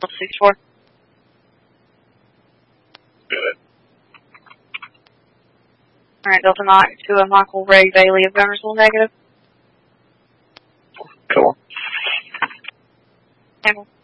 64. Good. Alright, Delta Knock to a Michael Ray Bailey of Gunnersville, negative. Cool. Campbell.